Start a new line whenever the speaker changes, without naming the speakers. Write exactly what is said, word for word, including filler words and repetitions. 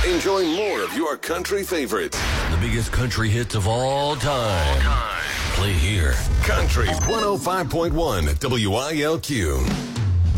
Enjoy more of your country favorites.
The biggest country hits of all time. All time. Play here.
Country one oh five point one W I L Q.